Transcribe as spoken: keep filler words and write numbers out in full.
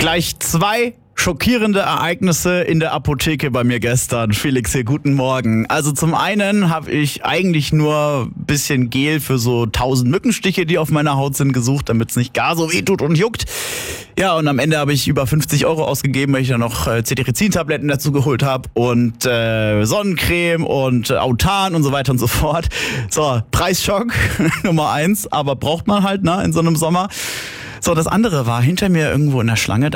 Gleich zwei schockierende Ereignisse in der Apotheke bei mir gestern. Felix hier, guten Morgen. Also zum einen habe ich eigentlich nur ein bisschen Gel für so tausend Mückenstiche, die auf meiner Haut sind, gesucht, damit es nicht gar so weh tut und juckt. Ja, und am Ende habe ich über fünfzig Euro ausgegeben, weil ich dann noch äh, Cetirizin-Tabletten dazu geholt habe und äh, Sonnencreme und äh, Autan und so weiter und so fort. So, Preisschock Nummer eins, aber braucht man halt, ne, in so einem Sommer. So, das andere war hinter mir irgendwo in der Schlange.